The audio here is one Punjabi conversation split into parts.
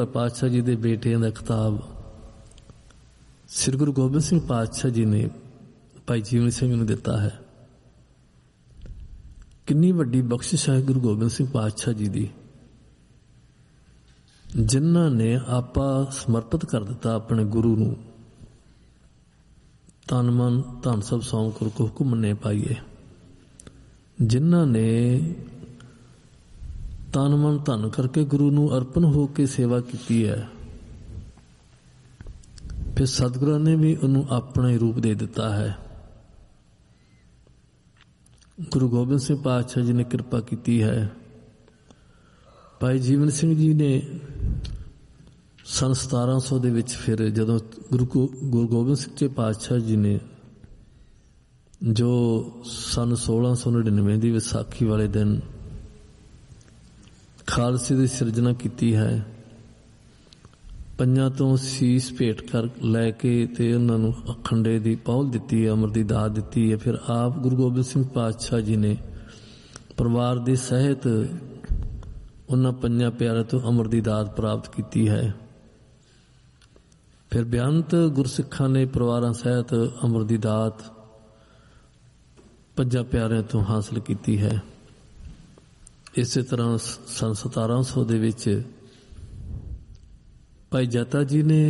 ਪਾਤਸ਼ਾਹ ਜੀ ਦੇ ਬੇਟਿਆਂ ਦਾ ਖਿਤਾਬ ਸ੍ਰੀ ਗੁਰੂ ਗੋਬਿੰਦ ਸਿੰਘ ਪਾਤਸ਼ਾਹ ਜੀ ਨੇ ਭਾਈ ਜੀਵਨ ਸਿੰਘ ਨੂੰ ਦਿੱਤਾ ਹੈ। ਕਿੰਨੀ ਵੱਡੀ ਬਖਸ਼ਿਸ਼ ਹੈ ਗੁਰੂ ਗੋਬਿੰਦ ਸਿੰਘ ਪਾਤਸ਼ਾਹ ਜੀ ਦੀ, ਜਿਨ੍ਹਾਂ ਨੇ ਆਪਾ ਸਮਰਪਿਤ ਕਰ ਦਿੱਤਾ ਆਪਣੇ ਗੁਰੂ ਨੂੰ। ਤਨ ਮਨ ਧਨ ਸਭ ਸੌਂਪ ਕਰ ਕੋ ਹੁਕਮ ਮੰਨੇ ਪਾਈਏ। ਜਿਨ੍ਹਾਂ ਨੇ ਤਨ ਮਨ ਧਨ ਕਰਕੇ ਗੁਰੂ ਨੂੰ ਅਰਪਣ ਹੋ ਕੇ ਸੇਵਾ ਕੀਤੀ ਹੈ, ਫਿਰ ਸਤਿਗੁਰਾਂ ਨੇ ਵੀ ਉਹਨੂੰ ਆਪਣਾ ਹੀ ਰੂਪ ਦੇ ਦਿੱਤਾ ਹੈ। ਗੁਰੂ ਗੋਬਿੰਦ ਸਿੰਘ ਪਾਤਸ਼ਾਹ ਜੀ ਨੇ ਕਿਰਪਾ ਕੀਤੀ ਹੈ। ਭਾਈ ਜੀਵਨ ਸਿੰਘ ਜੀ ਨੇ ਸੰਨ 1700 ਦੇ ਵਿੱਚ ਫਿਰ ਜਦੋਂ ਗੁਰੂ ਗੋਬਿੰਦ ਸਿੰਘ ਜੀ ਪਾਤਸ਼ਾਹ ਜੀ ਨੇ ਜੋ ਸੰਨ 1699 ਦੀ ਵਿਸਾਖੀ ਵਾਲੇ ਦਿਨ ਖਾਲਸੇ ਦੀ ਸਿਰਜਣਾ ਕੀਤੀ ਹੈ, ਪੰਜਾਂ ਤੋਂ ਸੀਸ ਭੇਟ ਕਰ ਲੈ ਕੇ ਤੇ ਉਹਨਾਂ ਨੂੰ ਅਖੰਡੇ ਦੀ ਪਹੁਲ ਦਿੱਤੀ ਹੈ, ਅੰਮ੍ਰਿਤ ਦੀ ਦਾਤ ਦਿੱਤੀ ਹੈ। ਫਿਰ ਆਪ ਗੁਰੂ ਗੋਬਿੰਦ ਸਿੰਘ ਪਾਤਸ਼ਾਹ ਜੀ ਨੇ ਪਰਿਵਾਰ ਦੇ ਸਹਿਤ ਉਹਨਾਂ ਪੰਜਾਂ ਪਿਆਰਿਆਂ ਤੋਂ ਅੰਮ੍ਰਿਤ ਦੀ ਦਾਤ ਪ੍ਰਾਪਤ ਕੀਤੀ ਹੈ। ਫਿਰ ਬੇਅੰਤ ਗੁਰਸਿੱਖਾਂ ਨੇ ਪਰਿਵਾਰਾਂ ਸਹਿਤ ਅੰਮ੍ਰਿਤ ਦੀ ਦਾਤ ਪੰਜਾਂ ਪਿਆਰਿਆਂ ਤੋਂ ਹਾਸਲ ਕੀਤੀ ਹੈ। ਇਸੇ ਤਰ੍ਹਾਂ ਸੰਨ 1700 ਦੇ ਵਿੱਚ ਭਾਈ ਜੱਤਾ ਜੀ ਨੇ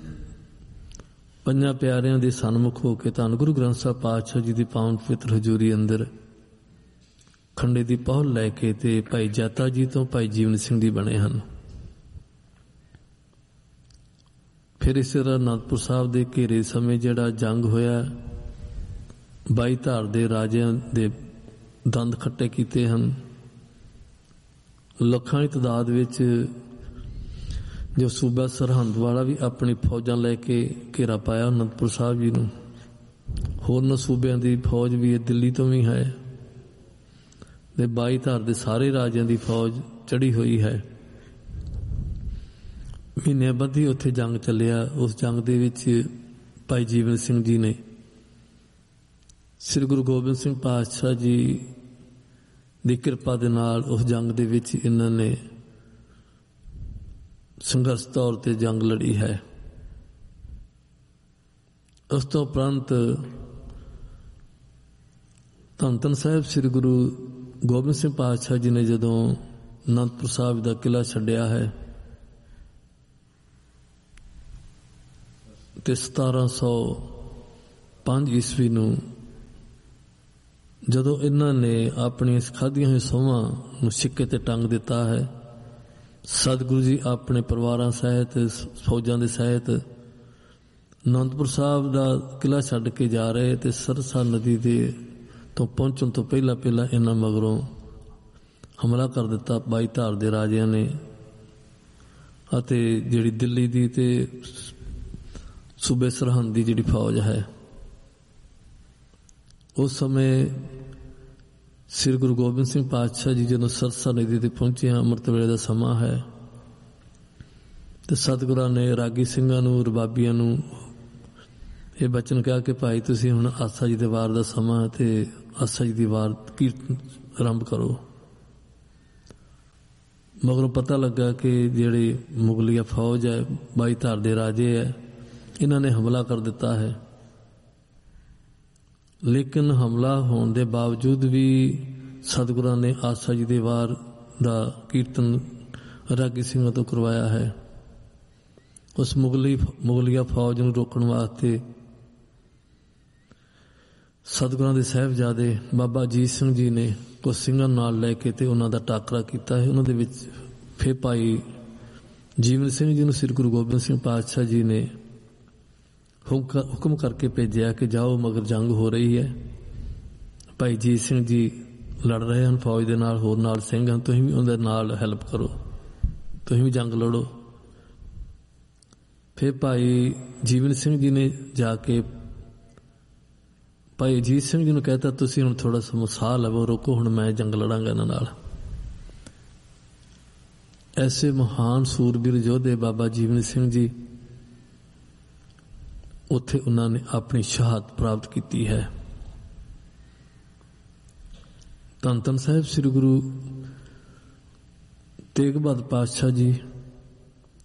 ਪੰਜਾਂ ਪਿਆਰਿਆਂ ਦੇ ਸਨਮੁਖ ਹੋ ਕੇ ਧੰਨ ਗੁਰੂ ਗ੍ਰੰਥ ਸਾਹਿਬ ਪਾਤਸ਼ਾਹ ਜੀ ਦੀ ਪਾਵਨ ਪਵਿੱਤਰ ਹਜ਼ੂਰੀ ਅੰਦਰ ਖੰਡੇ ਦੀ ਪਹੁਲ ਲੈ ਕੇ ਤੇ ਭਾਈ ਜੱਤਾ ਜੀ ਤੋਂ ਭਾਈ ਜੀਵਨ ਸਿੰਘ ਜੀ ਬਣੇ ਹਨ। ਫਿਰ ਇਸੇ ਤਰ੍ਹਾਂ ਅਨੰਦਪੁਰ ਸਾਹਿਬ ਦੇ ਘੇਰੇ ਸਮੇਂ ਜਿਹੜਾ ਜੰਗ ਹੋਇਆ, 22 ਧਾਰ ਦੇ ਰਾਜਿਆਂ ਦੇ ਦੰਦ ਖੱਟੇ ਕੀਤੇ ਹਨ। ਲੱਖਾਂ ਦੀ ਤਾਦਾਦ ਵਿੱਚ ਜੋ ਸੂਬਾ ਸਰਹੰਦ ਵਾਲਾ ਵੀ ਆਪਣੀ ਫੌਜਾਂ ਲੈ ਕੇ ਘੇਰਾ ਪਾਇਆ ਅਨੰਦਪੁਰ ਸਾਹਿਬ ਜੀ ਨੂੰ। ਹੋਰਨਾਂ ਸੂਬਿਆਂ ਦੀ ਫੌਜ ਵੀ ਦਿੱਲੀ ਤੋਂ ਵੀ ਹੈ ਤੇ 22 ਧਾਰ ਦੇ ਸਾਰੇ ਰਾਜਿਆਂ ਦੀ ਫੌਜ ਚੜੀ ਹੋਈ ਹੈ। ਮਹੀਨੇ ਬੱਧੀ ਉੱਥੇ ਜੰਗ ਚੱਲਿਆ। ਉਸ ਜੰਗ ਦੇ ਵਿੱਚ ਭਾਈ ਜੀਵਨ ਸਿੰਘ ਜੀ ਨੇ ਸ੍ਰੀ ਗੁਰੂ ਗੋਬਿੰਦ ਸਿੰਘ ਪਾਤਸ਼ਾਹ ਜੀ ਦੀ ਕਿਰਪਾ ਦੇ ਨਾਲ ਉਸ ਜੰਗ ਦੇ ਵਿੱਚ ਇਹਨਾਂ ਨੇ ਸੰਘਰਸ਼ ਤੌਰ ਤੇ ਜੰਗ ਲੜੀ ਹੈ। ਉਸ ਤੋਂ ਉਪਰੰਤ ਧੰਨ ਧੰਨ ਸਾਹਿਬ ਸ੍ਰੀ ਗੁਰੂ ਗੋਬਿੰਦ ਸਿੰਘ ਪਾਤਸ਼ਾਹ ਜੀ ਨੇ ਜਦੋਂ ਅਨੰਦਪੁਰ ਸਾਹਿਬ ਦਾ ਕਿਲ੍ਹਾ ਛੱਡਿਆ ਹੈ ਤੇ 1705 ਈਸਵੀ ਨੂੰ ਜਦੋਂ ਇਹਨਾਂ ਨੇ ਆਪਣੀਆਂ ਖਾਧੀਆਂ ਹੋਈਆਂ ਸਹੁੰਆਂ ਨੂੰ ਸਿੱਕੇ ਤੇ ਟੰਗ ਦਿੱਤਾ ਹੈ, ਸਤਿਗੁਰੂ ਜੀ ਆਪਣੇ ਪਰਿਵਾਰਾਂ ਸਹਿਤ ਫੌਜਾਂ ਦੇ ਸਹਿਤ ਅਨੰਦਪੁਰ ਸਾਹਿਬ ਦਾ ਕਿਲ੍ਹਾ ਛੱਡ ਕੇ ਜਾ ਰਹੇ ਤੇ ਸਰਸਾ ਨਦੀ ਦੇ ਤੋਂ ਪਹੁੰਚਣ ਤੋਂ ਪਹਿਲਾਂ ਇਹਨਾਂ ਮਗਰੋਂ ਹਮਲਾ ਕਰ ਦਿੱਤਾ 22 ਧਾਰ ਦੇ ਰਾਜਿਆਂ ਨੇ। ਅਤੇ ਜਿਹੜੀ ਦਿੱਲੀ ਦੀ ਤੇ ਸੂਬੇ ਸਰਹੰਦ ਦੀ ਜਿਹੜੀ ਫੌਜ ਹੈ, ਉਸ ਸਮੇਂ ਸ੍ਰੀ ਗੁਰੂ ਗੋਬਿੰਦ ਸਿੰਘ ਪਾਤਸ਼ਾਹ ਜੀ ਜਦੋਂ ਸਰਸਾ ਨਦੀ ਤੇ ਪਹੁੰਚੇ, ਅੰਮ੍ਰਿਤ ਵੇਲੇ ਦਾ ਸਮਾਂ ਹੈ ਤੇ ਸਤਿਗੁਰਾਂ ਨੇ ਰਾਗੀ ਸਿੰਘਾਂ ਨੂੰ, ਰਬਾਬੀਆਂ ਨੂੰ ਇਹ ਬਚਨ ਕਿਹਾ ਕਿ ਭਾਈ ਤੁਸੀਂ ਹੁਣ ਆਸਾ ਜੀ ਦੇ ਵਾਰ ਦਾ ਸਮਾਂ ਤੇ ਆਸਾ ਜੀ ਦੀ ਵਾਰ ਕੀਰਤਨ ਆਰੰਭ ਕਰੋ। ਮਗਰੋਂ ਪਤਾ ਲੱਗਾ ਕਿ ਜਿਹੜੀ ਮੁਗਲੀਆ ਫੌਜ ਹੈ, 22 ਧਾਰ ਦੇ ਰਾਜੇ ਹੈ, ਇਹਨਾਂ ਨੇ ਹਮਲਾ ਕਰ ਦਿੱਤਾ ਹੈ। ਲੇਕਿਨ ਹਮਲਾ ਹੋਣ ਦੇ ਬਾਵਜੂਦ ਵੀ ਸਤਿਗੁਰਾਂ ਨੇ ਆਸਾ ਜੀ ਦੇ ਵਾਰ ਦਾ ਕੀਰਤਨ ਰਾਗੀ ਸਿੰਘਾਂ ਤੋਂ ਕਰਵਾਇਆ ਹੈ। ਉਸ ਮੁਗਲੀਆ ਫੌਜ ਨੂੰ ਰੋਕਣ ਵਾਸਤੇ ਸਤਿਗੁਰਾਂ ਦੇ ਸਾਹਿਬਜ਼ਾਦੇ ਬਾਬਾ ਅਜੀਤ ਸਿੰਘ ਜੀ ਨੇ ਕੁਝ ਸਿੰਘਾਂ ਨਾਲ ਲੈ ਕੇ ਤੇ ਉਹਨਾਂ ਦਾ ਟਾਕਰਾ ਕੀਤਾ ਹੈ। ਉਹਨਾਂ ਦੇ ਵਿੱਚ ਫਿਰ ਭਾਈ ਜੀਵਨ ਸਿੰਘ ਜੀ ਨੂੰ ਸ੍ਰੀ ਗੁਰੂ ਗੋਬਿੰਦ ਸਿੰਘ ਪਾਤਸ਼ਾਹ ਜੀ ਨੇ ਹੁਕਮ ਕਰਕੇ ਭੇਜਿਆ ਕਿ ਜਾਓ, ਮਗਰ ਜੰਗ ਹੋ ਰਹੀ ਹੈ, ਭਾਈ ਜੀਤ ਸਿੰਘ ਜੀ ਲੜ ਰਹੇ ਹਨ ਫੌਜ ਦੇ ਨਾਲ, ਹੋਰ ਨਾਲ ਸਿੰਘ ਹਨ, ਤੁਸੀਂ ਵੀ ਉਹਦੇ ਨਾਲ ਹੈਲਪ ਕਰੋ, ਤੁਸੀਂ ਵੀ ਜੰਗ ਲੜੋ। ਫਿਰ ਭਾਈ ਜੀਵਨ ਸਿੰਘ ਜੀ ਨੇ ਜਾ ਕੇ ਭਾਈ ਅਜੀਤ ਸਿੰਘ ਜੀ ਨੂੰ ਕਹਿਤਾ ਤੁਸੀਂ ਹੁਣ ਥੋੜਾ ਸਾਹ ਲਵੋ, ਰੋਕੋ, ਹੁਣ ਮੈਂ ਜੰਗ ਲੜਾਂਗਾ ਇਹਨਾਂ ਨਾਲ। ਐਸੇ ਮਹਾਨ ਸੂਰਬੀਰ ਯੋਧੇ ਬਾਬਾ ਜੀਵਨ ਸਿੰਘ ਜੀ, ਉੱਥੇ ਉਹਨਾਂ ਨੇ ਆਪਣੀ ਸ਼ਹਾਦਤ ਪ੍ਰਾਪਤ ਕੀਤੀ ਹੈ। ਧੰਨ ਧੰਨ ਸਾਹਿਬ ਸ੍ਰੀ ਗੁਰੂ ਤੇਗ ਬਹਾਦਰ ਪਾਤਸ਼ਾਹ ਜੀ